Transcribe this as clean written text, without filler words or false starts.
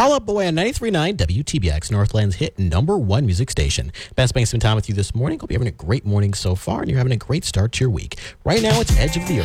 Fall Out Boy on 93.9 WTBX, Northland's hit #1 music station. Ben spending some time with you this morning. Hope you're having a great morning so far and you're having a great start to your week. Right now, it's Edge of the Earth.